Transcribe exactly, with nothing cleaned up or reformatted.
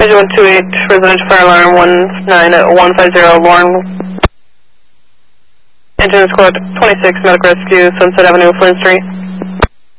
Engine one two eight, residential fire alarm one nine one five zero, Lauren. Engine squad twenty-six, medical rescue, Sunset Avenue, Flint Street.